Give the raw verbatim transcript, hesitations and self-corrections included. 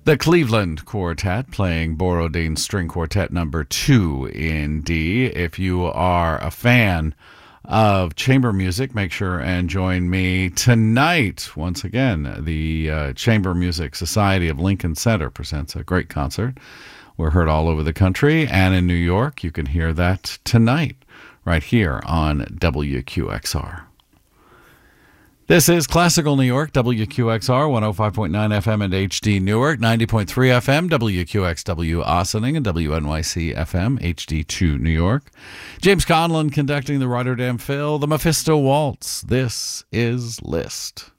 The Cleveland Quartet playing Borodin String Quartet number two in D. If you are a fan of chamber music, make sure and join me tonight. Once again, the uh, Chamber Music Society of Lincoln Center presents a great concert. We're heard all over the country and in New York. You can hear that tonight right here on W Q X R. This is Classical New York, W Q X R, one oh five point nine F M and H D Newark, ninety point three F M, W Q X W Ossining, and W N Y C F M, H D two New York. James Conlon conducting the Rotterdam Phil, the Mephisto Waltz. This is Liszt.